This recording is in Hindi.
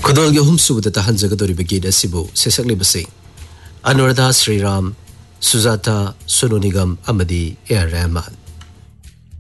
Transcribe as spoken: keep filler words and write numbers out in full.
खुदोल के हुमसुबद तहंजगदोरिब गीत असिबु सेसकलिबसे अनुराधा श्रीराम सुजाता सोनू निगम अमदी ए आर रहमान